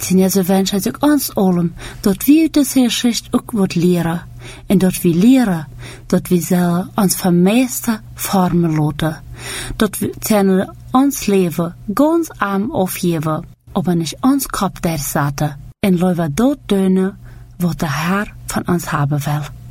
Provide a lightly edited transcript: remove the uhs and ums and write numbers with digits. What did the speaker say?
Sin so wünscht sich uns allem, dat wir diese Geschichte auch wird leren. En dat wir leren, dat wir selber uns vom Meister formen lassen. Dat wir ons Leben ganz arm aufgeben, aber nicht uns Kopf der Satte. En lassen wir dort tun, was der Herr von uns haben will.